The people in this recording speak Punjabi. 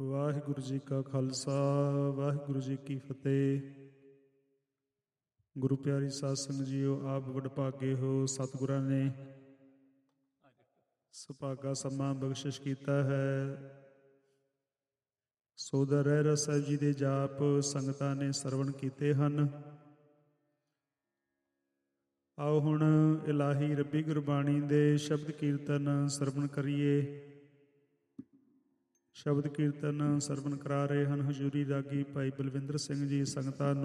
ਵਾਹਿਗੁਰੂ ਜੀ ਕਾ ਖਾਲਸਾ ਵਾਹਿਗੁਰੂ ਜੀ ਕੀ ਫਤਿਹ। ਗੁਰੂ ਪਿਆਰੀ ਸਾਧ ਸੰਗਤ ਜੀਓ, ਆਪ ਵਡਭਾਗੇ ਹੋ। ਸਤਿਗੁਰਾਂ ਨੇ ਸੁਭਾਗਾ ਸਮਾਂ ਬਖਸ਼ਿਸ਼ ਕੀਤਾ ਹੈ। ਸੋਦਾ ਰਹਿਰਾਸ ਸਾਹਿਬ ਜੀ ਦੇ ਜਾਪ ਸੰਗਤਾਂ ਨੇ ਸਰਵਣ ਕੀਤੇ ਹਨ। ਆਓ ਹੁਣ ਇਲਾਹੀ ਰੱਬੀ ਗੁਰਬਾਣੀ ਦੇ ਸ਼ਬਦ ਕੀਰਤਨ ਸਰਵਣ ਕਰੀਏ। ਸ਼ਬਦ ਕੀਰਤਨ ਸਰਵਣ ਕਰਾ ਰਹੇ ਹਨ ਹਜ਼ੂਰੀ ਰਾਗੀ ਭਾਈ ਬਲਵਿੰਦਰ ਸਿੰਘ ਜੀ। ਸੰਗਤਾਂ ਨੂੰ